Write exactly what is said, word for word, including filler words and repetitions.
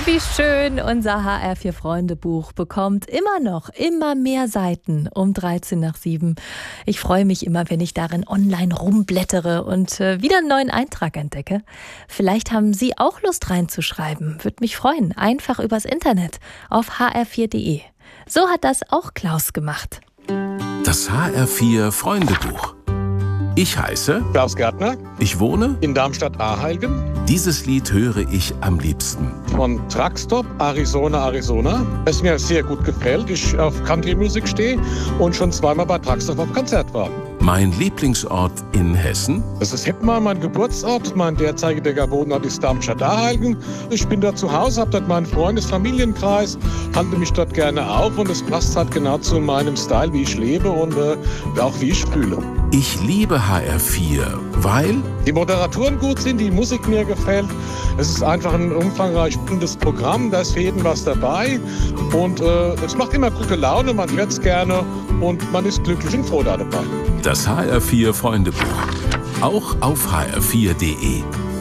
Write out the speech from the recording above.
wie schön, unser H R vier Freunde-Buch bekommt immer noch immer mehr Seiten um dreizehn nach sieben. Ich freue mich immer, wenn ich darin online rumblättere und äh, wieder einen neuen Eintrag entdecke. Vielleicht haben Sie auch Lust reinzuschreiben. Würde mich freuen. Einfach übers Internet auf h r vier punkt d e. So hat das auch Klaus gemacht. Das H R vier Freundebuch. Ich heiße Klaus Gärtner. Ich wohne in Darmstadt-Arheilgen. Dieses Lied höre ich am liebsten. Von Truckstop, Arizona, Arizona. Es mir sehr gut gefällt. Ich auf Country-Musik stehe und schon zweimal bei Truckstop auf Konzert war. Mein Lieblingsort in Hessen? Das ist Heppmar, mein Geburtsort. Mein derzeitiger Wohnort ist Darmstadt-Arheilgen. Ich bin dort zu Hause, habe dort meinen Freundes-, Familienkreis, halte mich dort gerne auf und es passt halt genau zu meinem Style, wie ich lebe und äh, auch wie ich fühle. Ich liebe H R vier, weil die Moderatoren gut sind, die Musik mir gefällt. Es ist einfach ein umfangreich buntes Programm, da ist für jeden was dabei und äh, es macht immer gute Laune, man hört es gerne und man ist glücklich und froh da dabei. Das H R vier Freundebuch, auch auf h r vier punkt d e.